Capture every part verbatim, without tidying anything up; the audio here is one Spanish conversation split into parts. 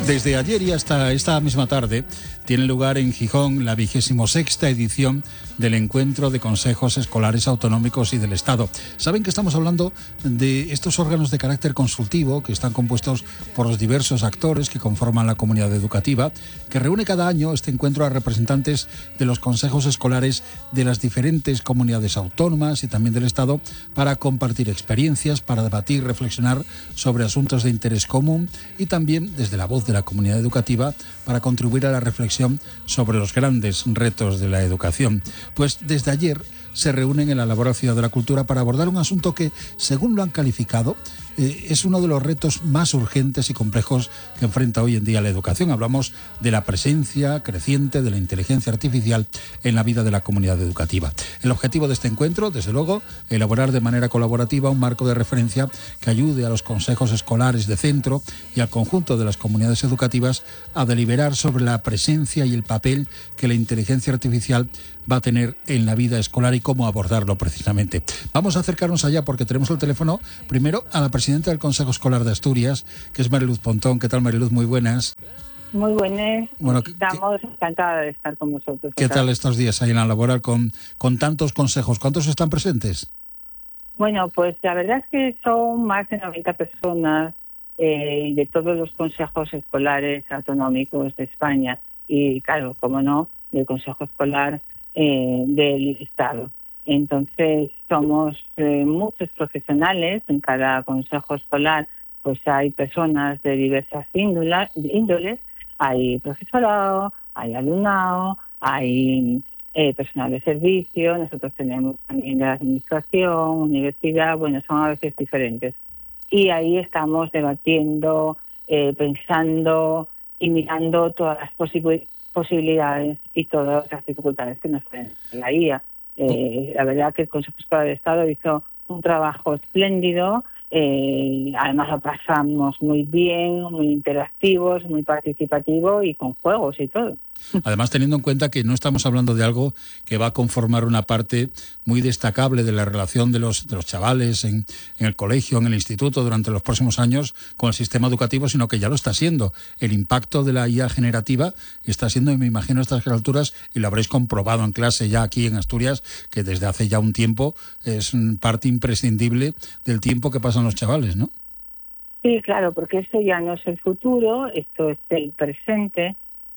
Desde ayer y hasta esta misma tarde tiene lugar en Gijón la vigésimo sexta edición del Encuentro de Consejos Escolares Autonómicos y del Estado. Saben que estamos hablando de estos órganos de carácter consultivo que están compuestos por los diversos actores que conforman la comunidad educativa, que reúne cada año este encuentro a representantes de los consejos escolares de las diferentes comunidades autónomas y también del Estado para compartir experiencias, para debatir, reflexionar sobre asuntos de interés común y también desde la voz de la comunidad educativa para contribuir a la reflexión sobre los grandes retos de la educación. Pues desde ayer se reúnen en la Laboral Ciudad de la Cultura para abordar un asunto que, según lo han calificado, eh, es uno de los retos más urgentes y complejos que enfrenta hoy en día la educación. Hablamos de la presencia creciente de la inteligencia artificial en la vida de la comunidad educativa. El objetivo de este encuentro, desde luego, elaborar de manera colaborativa un marco de referencia que ayude a los consejos escolares de centro y al conjunto de las comunidades educativas a deliberar sobre la presencia y el papel que la inteligencia artificial va a tener en la vida escolar y cómo abordarlo precisamente. Vamos a acercarnos allá porque tenemos el teléfono primero a la presidenta del Consejo Escolar de Asturias, que es Mariluz Pontón. ¿Qué tal, Mariluz? Muy buenas. Muy buenas. Bueno, estamos encantadas de estar con vosotros. ¿Qué tal estos días ahí en la Laboral con, con tantos consejos? ¿Cuántos están presentes? Bueno, pues la verdad es que son más de noventa personas eh, de todos los consejos escolares autonómicos de España y, claro, como no, del Consejo Escolar Eh, del Estado. Entonces somos eh, muchos profesionales en cada consejo escolar, pues hay personas de diversas índolas, índoles, hay profesorado, hay alumnado, hay eh, personal de servicio, nosotros tenemos también de administración, universidad, bueno, son a veces diferentes. Y ahí estamos debatiendo, eh, pensando y mirando todas las posibilidades posibilidades y todas las dificultades que nos traen la I A. Eh, la verdad que el Consejo Escolar del Estado hizo un trabajo espléndido, eh, además lo pasamos muy bien, muy interactivos, muy participativo y con juegos y todo. Además, teniendo en cuenta que no estamos hablando de algo que va a conformar una parte muy destacable de la relación de los, de los chavales en, en el colegio, en el instituto, durante los próximos años con el sistema educativo, sino que ya lo está siendo. El impacto de la I A generativa está siendo, me imagino, a estas alturas, y lo habréis comprobado en clase ya aquí en Asturias, que desde hace ya un tiempo es parte imprescindible del tiempo que pasan los chavales, ¿no? Sí, claro, porque esto ya no es el futuro, esto es el presente.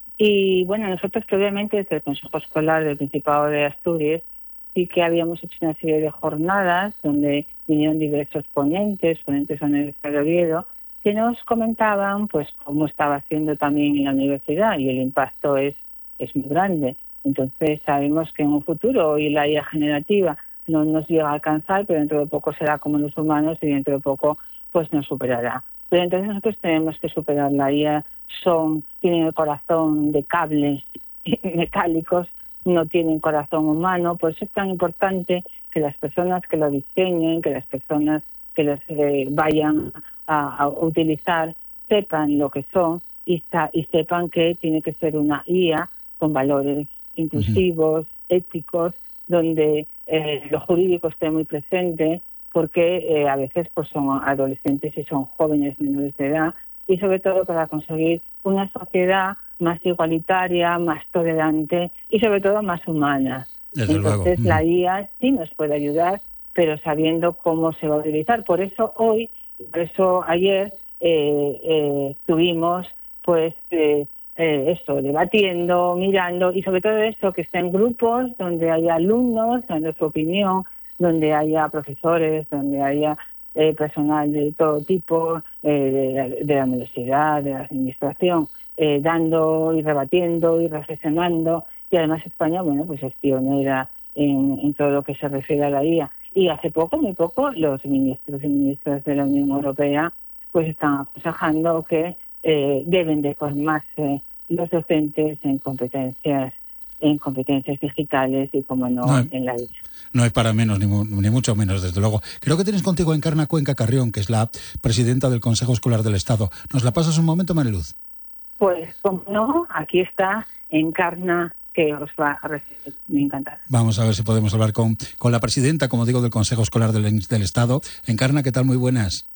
Y bueno, nosotros previamente desde el Consejo Escolar del Principado de Asturias sí que habíamos hecho una serie de jornadas donde vinieron diversos ponentes, ponentes de la Universidad de Oviedo, que nos comentaban pues cómo estaba haciendo también en la universidad y el impacto es, es muy grande. Entonces sabemos que en un futuro hoy la I A generativa no nos llega a alcanzar, pero dentro de poco será como los humanos y dentro de poco pues nos superará. Pero entonces nosotros tenemos que superar la I A. Son, tienen el corazón de cables metálicos, no tienen corazón humano, por eso es tan importante que las personas que lo diseñen, que las personas que los eh, vayan a, a utilizar sepan lo que son y, sa- y sepan que tiene que ser una I A con valores inclusivos, uh-huh. éticos, donde eh, lo jurídico esté muy presente, porque eh, a veces pues son adolescentes y son jóvenes menores de edad, y sobre todo para conseguir una sociedad más igualitaria, más tolerante y sobre todo más humana. Desde Entonces luego. la I A sí nos puede ayudar, pero sabiendo cómo se va a utilizar. Por eso hoy, por eso ayer eh, eh, estuvimos pues eh, eh, eso, debatiendo, mirando y sobre todo eso, que estén grupos donde haya alumnos dando su opinión, donde haya profesores, donde haya Eh, personal de todo tipo, eh, de, la, de la universidad, de la administración, eh, dando y rebatiendo y reflexionando. Y además España, bueno, pues es pionera en, en todo lo que se refiere a la I A. Y hace poco, muy poco, los ministros y ministras de la Unión Europea pues están aconsejando que eh, deben de formarse los docentes en competencias en competencias digitales y, como no, no en la I A. No hay para menos, ni, ni mucho menos, desde luego. Creo que tienes contigo a Encarna Cuenca Carrión, que es la presidenta del Consejo Escolar del Estado. ¿Nos la pasas un momento, Mariluz? Pues, como no, aquí está Encarna, que os va a recibir. Me encanta. Vamos a ver si podemos hablar con, con la presidenta, como digo, del Consejo Escolar del, del Estado. Encarna, ¿qué tal? Muy buenas.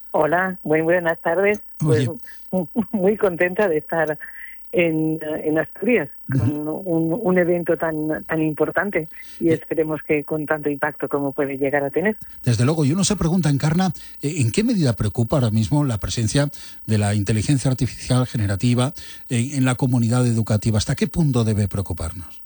Hola, muy buenas tardes. Pues Oye. muy contenta de estar en, en Asturias con un, un evento tan tan importante y esperemos que con tanto impacto como puede llegar a tener. Desde luego, y uno se pregunta, Encarna, ¿en qué medida preocupa ahora mismo la presencia de la inteligencia artificial generativa en, en la comunidad educativa? ¿Hasta qué punto debe preocuparnos?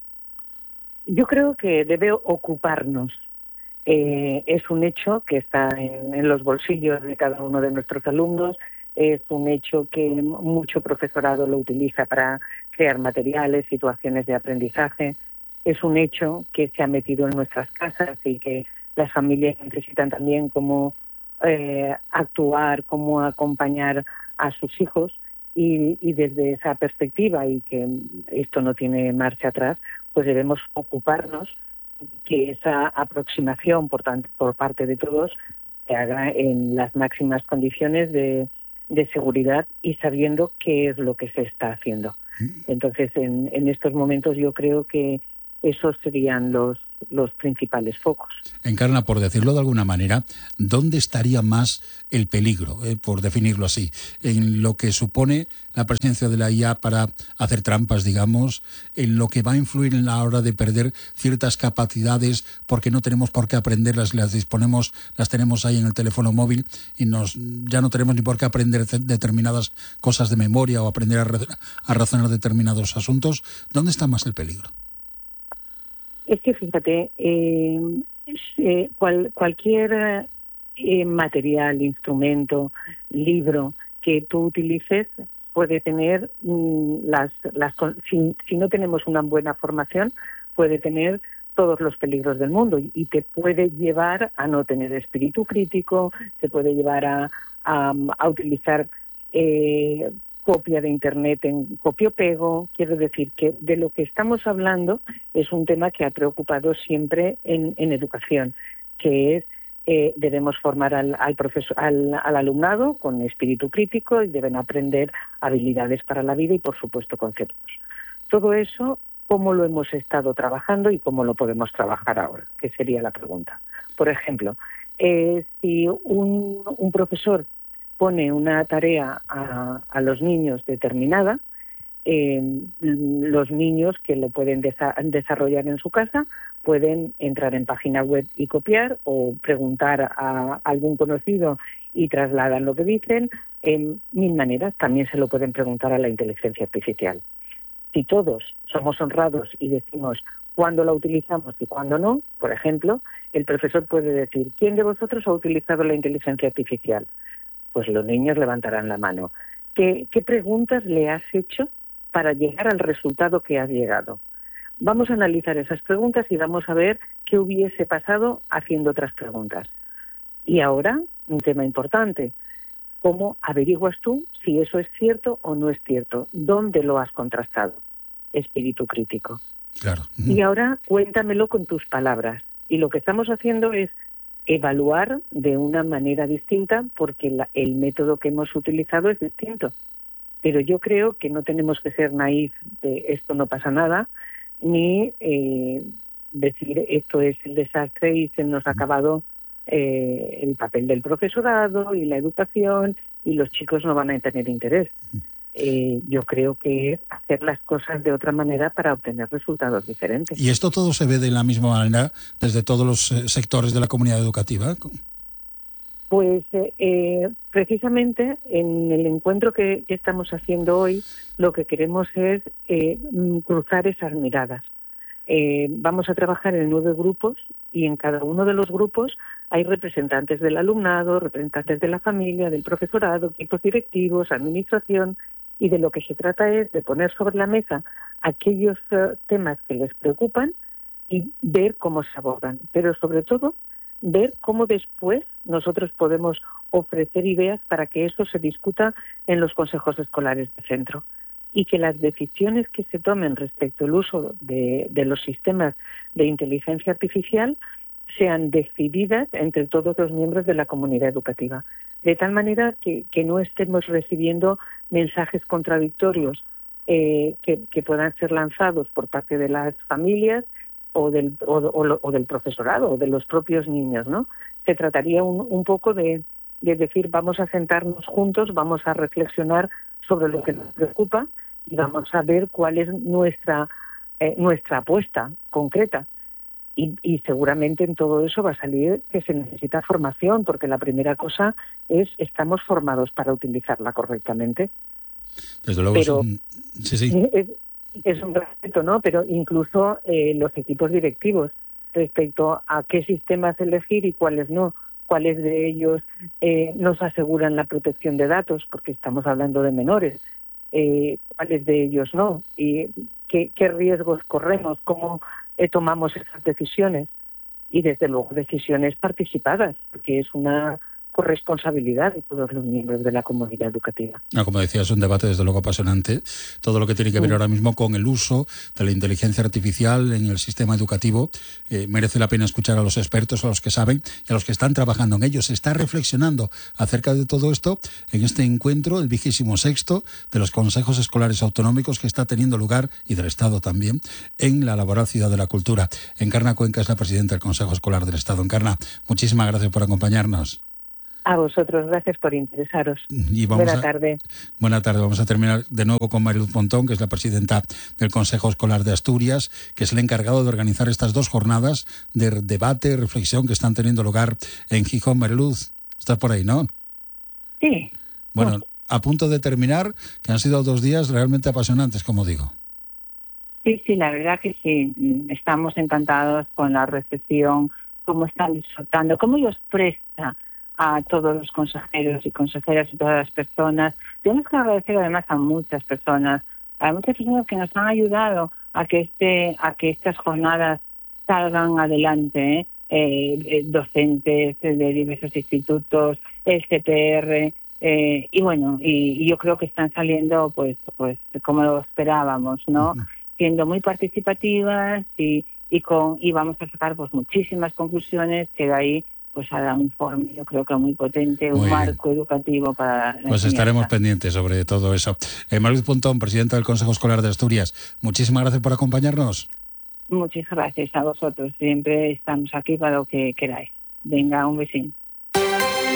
Yo creo que debe ocuparnos. Eh, es un hecho que está en, en los bolsillos de cada uno de nuestros alumnos. Es un hecho que mucho profesorado lo utiliza para crear materiales, situaciones de aprendizaje. Es un hecho que se ha metido en nuestras casas y que las familias necesitan también cómo eh, actuar, cómo acompañar a sus hijos. Y, y desde esa perspectiva, y que esto no tiene marcha atrás, pues debemos ocuparnos que esa aproximación por, tanto, por parte de todos se haga en las máximas condiciones de, de seguridad y sabiendo qué es lo que se está haciendo. Entonces, en, en estos momentos yo creo que esos serían los, los principales focos. Encarna, por decirlo de alguna manera, ¿dónde estaría más el peligro, eh, por definirlo así? ¿En lo que supone la presencia de la I A para hacer trampas, digamos? ¿En lo que va a influir en la hora de perder ciertas capacidades porque no tenemos por qué aprenderlas, las disponemos, las tenemos ahí en el teléfono móvil y nos ya no tenemos ni por qué aprender determinadas cosas de memoria o aprender a, a razonar determinados asuntos? ¿Dónde está más el peligro? Es que fíjate, eh, eh, cual, cualquier eh, material, instrumento, libro que tú utilices puede tener mmm, las, las si, si no tenemos una buena formación, puede tener todos los peligros del mundo y, y te puede llevar a no tener espíritu crítico, te puede llevar a, a, a utilizar eh, copia de Internet en copio-pego. Quiero decir que de lo que estamos hablando es un tema que ha preocupado siempre en, en educación, que es eh, debemos formar al, al, profesor, al, al alumnado con espíritu crítico y deben aprender habilidades para la vida y, por supuesto, conceptos. Todo eso, ¿cómo lo hemos estado trabajando y cómo lo podemos trabajar ahora? Que sería la pregunta. Por ejemplo, eh, si un, un profesor pone una tarea a, a los niños determinada, eh, los niños que lo pueden desa- desarrollar en su casa pueden entrar en página web y copiar o preguntar a algún conocido y trasladan lo que dicen. En mil maneras también se lo pueden preguntar a la inteligencia artificial. Si todos somos honrados y decimos cuándo la utilizamos y cuándo no, por ejemplo, el profesor puede decir, ¿quién de vosotros ha utilizado la inteligencia artificial? Pues los niños levantarán la mano. ¿Qué, qué preguntas le has hecho para llegar al resultado que has llegado? Vamos a analizar esas preguntas y vamos a ver qué hubiese pasado haciendo otras preguntas. Y ahora, un tema importante, ¿cómo averiguas tú si eso es cierto o no es cierto? ¿Dónde lo has contrastado? Espíritu crítico. Claro. Y ahora cuéntamelo con tus palabras. Y lo que estamos haciendo es evaluar de una manera distinta porque la, el método que hemos utilizado es distinto. Pero yo creo que no tenemos que ser naif de esto no pasa nada, ni eh, decir esto es el desastre y se nos ha acabado eh, el papel del profesorado y la educación y los chicos no van a tener interés. Eh, yo creo que es hacer las cosas de otra manera para obtener resultados diferentes. ¿Y esto todo se ve de la misma manera desde todos los eh, sectores de la comunidad educativa? Pues eh, eh, precisamente en el encuentro que, que estamos haciendo hoy, lo que queremos es eh, cruzar esas miradas. Eh, vamos a trabajar en nueve grupos y en cada uno de los grupos hay representantes del alumnado, representantes de la familia, del profesorado, equipos directivos, administración, y de lo que se trata es de poner sobre la mesa aquellos uh, temas que les preocupan y ver cómo se abordan, pero sobre todo ver cómo después nosotros podemos ofrecer ideas para que eso se discuta en los consejos escolares de centro y que las decisiones que se tomen respecto al uso de, de los sistemas de inteligencia artificial sean decididas entre todos los miembros de la comunidad educativa, de tal manera que, que no estemos recibiendo mensajes contradictorios eh, que, que puedan ser lanzados por parte de las familias o del, o, o, o del profesorado o de los propios niños, ¿no? Se trataría un, un poco de, de decir, vamos a sentarnos juntos, vamos a reflexionar sobre lo que nos preocupa y vamos a ver cuál es nuestra eh, nuestra apuesta concreta. Y, y seguramente en todo eso va a salir que se necesita formación, porque la primera cosa es, estamos formados para utilizarla correctamente. Desde luego, Pero es un... sí, sí. Es, es un respeto, ¿no? Pero incluso eh, los equipos directivos respecto a qué sistemas elegir y cuáles no, cuáles de ellos eh, nos aseguran la protección de datos, porque estamos hablando de menores, eh, cuáles de ellos no, y qué, qué riesgos corremos, cómo eh, tomamos esas decisiones, y desde luego decisiones participadas, porque es una corresponsabilidad de todos los miembros de la comunidad educativa. Ah, como decía, es un debate desde luego apasionante. Todo lo que tiene que ver Sí. ahora mismo con el uso de la inteligencia artificial en el sistema educativo eh, merece la pena escuchar a los expertos, a los que saben y a los que están trabajando en ello. Se está reflexionando acerca de todo esto en este encuentro, el vigésimo sexto de los consejos escolares autonómicos que está teniendo lugar, y del Estado también, en la laboral Ciudad de la Cultura. Encarna Cuenca es la presidenta del Consejo Escolar del Estado. Encarna, muchísimas gracias por acompañarnos. A vosotros, gracias por interesaros. Y vamos Buena a, tarde. Buena tarde. Vamos a terminar de nuevo con Mariluz Pontón, que es la presidenta del Consejo Escolar de Asturias, que es el encargado de organizar estas dos jornadas de debate, reflexión que están teniendo lugar en Gijón. Mariluz, estás por ahí, ¿no? Sí. Bueno, No. a punto de terminar, que han sido dos días realmente apasionantes, como digo. Sí, sí, la verdad que sí. Estamos encantados con la recepción, cómo están disfrutando, cómo los presta a todos los consejeros y consejeras y todas las personas. Tenemos que agradecer además a muchas personas, a muchas personas que nos han ayudado a que este, a que estas jornadas salgan adelante, ¿eh? Eh, eh, docentes de diversos institutos, el C P R, eh, y bueno, y, y yo creo que están saliendo pues, pues como lo esperábamos, ¿no? Uh-huh. Siendo muy participativas y, y con, y vamos a sacar pues muchísimas conclusiones que de ahí pues hará un informe, yo creo que muy potente, muy un bien. Marco educativo para la Pues enseñanza. Estaremos pendientes sobre todo eso. Eh, Mariluz Pontón, presidenta del Consejo Escolar de Asturias, muchísimas gracias por acompañarnos. Muchas gracias a vosotros, siempre estamos aquí para lo que queráis. Venga, un besín.